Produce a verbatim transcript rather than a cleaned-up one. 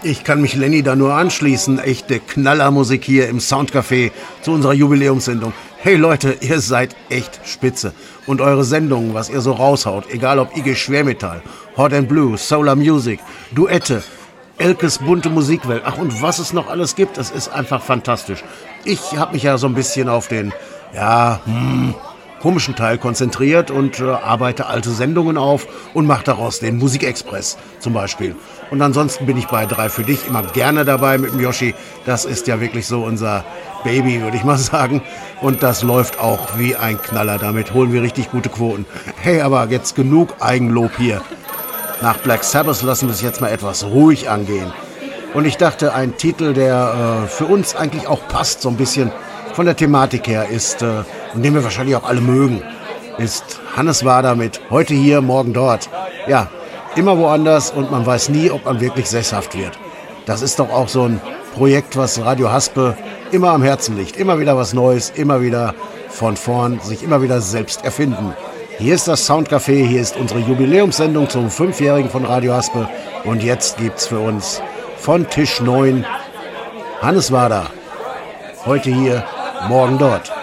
Ich kann mich Lenny da nur anschließen. Echte Knallermusik hier im Soundcafé zu unserer Jubiläumssendung. Hey Leute, ihr seid echt spitze. Und eure Sendungen, was ihr so raushaut, egal ob I G Schwermetall, Hot and Blue, Solar Music, Duette, Elkes bunte Musikwelt, ach und was es noch alles gibt, das ist einfach fantastisch. Ich habe mich ja so ein bisschen auf den, ja, hm, komischen Teil konzentriert und äh, arbeite alte Sendungen auf und mache daraus den Musikexpress zum Beispiel. Und ansonsten bin ich bei drei für dich immer gerne dabei mit dem Yoshi. Das ist ja wirklich so unser Baby, würde ich mal sagen. Und das läuft auch wie ein Knaller. Damit holen wir richtig gute Quoten. Hey, aber jetzt genug Eigenlob hier. Nach Black Sabbath lassen wir es jetzt mal etwas ruhig angehen. Und ich dachte, ein Titel, der äh, für uns eigentlich auch passt, so ein bisschen von der Thematik her ist, äh, und den wir wahrscheinlich auch alle mögen, ist Hannes Wader mit Heute hier, morgen dort. Ja, immer woanders und man weiß nie, ob man wirklich sesshaft wird. Das ist doch auch so ein Projekt, was Radio Haspe immer am Herzen liegt. Immer wieder was Neues, immer wieder von vorn, sich immer wieder selbst erfinden. Hier ist das Soundcafé, hier ist unsere Jubiläumssendung zum Fünfjährigen von Radio Haspe. Und jetzt gibt's für uns von Tisch neun Hannes Wader. Heute hier, morgen dort.